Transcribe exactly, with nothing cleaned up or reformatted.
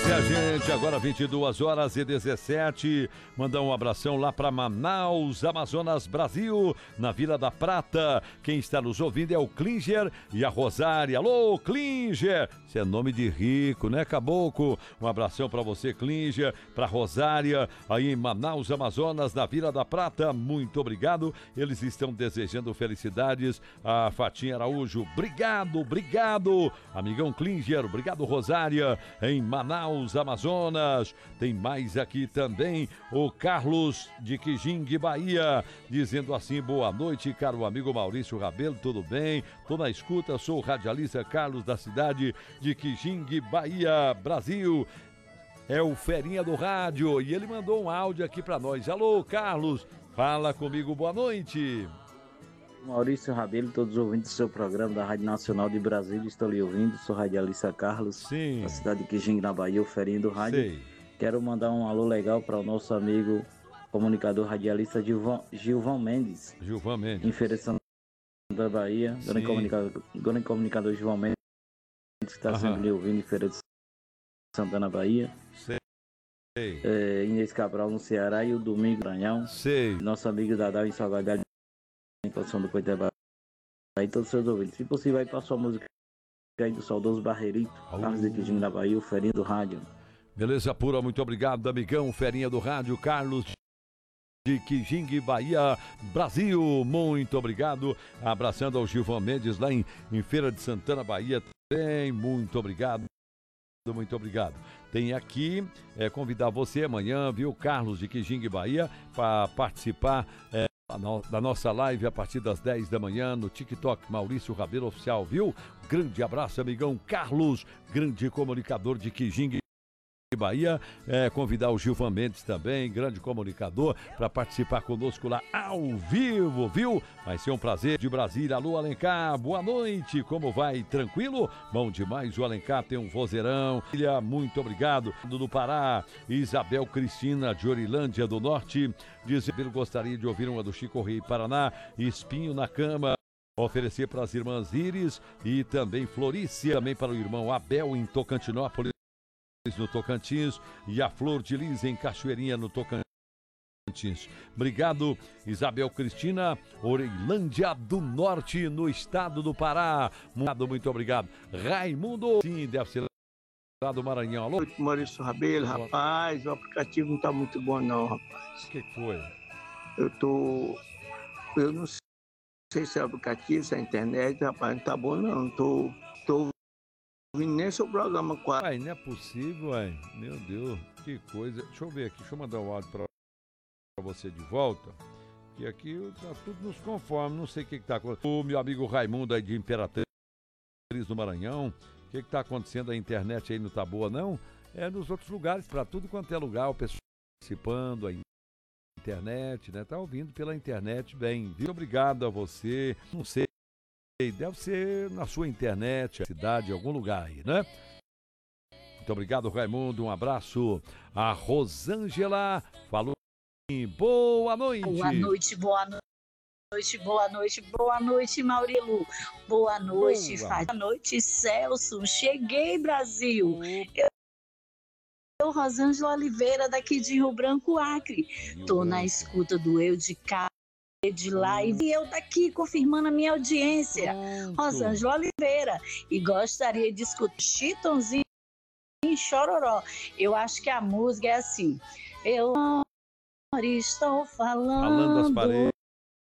minha gente, agora vinte e duas horas e dezessete. Mandar um abração lá para Manaus, Amazonas, Brasil, na Vila da Prata. Quem está nos ouvindo é o Klinger e a Rosária. Alô, Klinger! Isso é nome de rico, né, caboclo? Um abração para você, Klinger, para Rosária, aí em Manaus, Amazonas, na Vila da Prata. Muito obrigado. Eles estão desejando felicidades a Fatinha Araújo. Obrigado, obrigado, amigão Klinger. Obrigado, Rosária, em Manaus, Amazonas. Tem mais aqui também o Carlos de Quijingue, Bahia, dizendo assim: boa noite, caro amigo Maurício Rabelo, tudo bem? Tô na escuta, sou o radialista Carlos da cidade de Quijingue, Bahia, Brasil. É o Ferinha do Rádio e ele mandou um áudio aqui pra nós. Alô, Carlos, fala comigo, boa noite. Maurício Rabelo, todos os ouvintes do seu programa da Rádio Nacional de Brasília, estou lhe ouvindo, sou radialista Carlos, Sim. da cidade de Quijingue, na Bahia, o Ferinha do Rádio. Sei. Quero mandar um alô legal para o nosso amigo comunicador radialista Gilvan, Gilvan Mendes. Gilvan Mendes. Em Feira de Santana, Bahia. Grande comunicador, grande comunicador Gilvan Mendes, que está Aham. sempre lhe ouvindo em Feira de Santana, Bahia. Sei. É, Inês Cabral no Ceará e o Domingo Maranhão. Sei. Nosso amigo Dadá em Salvador, em Condição do Coité, aí todos os seus ouvintes. Se possível, aí passou a música aí do saudoso Barreirito, Oh. Carlos de Quijingue, na Bahia, o Ferinha do Rádio. Beleza pura, muito obrigado, amigão Ferinha do Rádio, Carlos de Quijingue, Bahia, Brasil, muito obrigado. Abraçando ao Gilvan Mendes lá em, em Feira de Santana, Bahia, também, muito obrigado. Muito obrigado. Tem aqui, é, convidar você amanhã, viu, Carlos de Quijingue, Bahia, para participar é, da nossa live a partir das dez da manhã no TikTok Maurício Rabelo Oficial, viu? Grande abraço, amigão Carlos, grande comunicador de Quijingue, Bahia. É, convidar o Gilvan Mendes também, grande comunicador, para participar conosco lá ao vivo, viu? Vai ser um prazer. De Brasília, alô Alencar, boa noite, como vai? Tranquilo? Bom demais, o Alencar tem um vozeirão. Muito obrigado. Do Pará, Isabel Cristina de Orilândia do Norte, diz que gostaria de ouvir uma do Chico Rei Paraná, Espinho na Cama. Oferecer para as irmãs Iris e também Florícia, também para o irmão Abel em Tocantinópolis, no Tocantins, e a Flor de Lis em Cachoeirinha, no Tocantins. Obrigado, Isabel Cristina, Orilândia do Norte, no estado do Pará. Muito, muito obrigado. Raimundo, sim, deve ser lá do Maranhão. Alô? Maurício Rabelo, rapaz, o aplicativo não tá muito bom não, rapaz. O que foi? Eu tô... Eu não sei se é o aplicativo, se é a internet, rapaz, não tá bom não. Não tô... tô ouvindo nem seu programa quase. Ai, não é possível, ai. Meu Deus, que coisa. Deixa eu ver aqui, deixa eu mandar um áudio pra você de volta. Que aqui tá tudo nos conforme, não sei o que que tá acontecendo. O meu amigo Raimundo aí de Imperatriz do Maranhão, o que que tá acontecendo? A internet aí não tá boa, não? É nos outros lugares, pra tudo quanto é lugar, o pessoal participando aí. Internet, né? Tá ouvindo pela internet, bem. Viu? Obrigado a você. Não sei. Deve ser na sua internet, cidade, algum lugar aí, né? Muito obrigado, Raimundo. Um abraço. A Rosângela falou. Boa noite. Boa noite, boa noite, boa noite, boa noite, Maurilo. Boa noite, Boa. Fátima. Boa noite, Celso. Cheguei, Brasil. Eu, eu Rosângela Oliveira, daqui de Rio Branco, Acre. Tô na escuta do Eu de Cá. De live e eu daqui confirmando a minha audiência. Pronto. Rosângela Oliveira, e gostaria de escutar Chitãozinho e Chororó. Eu acho que a música é assim: eu estou falando, Falando as paredes.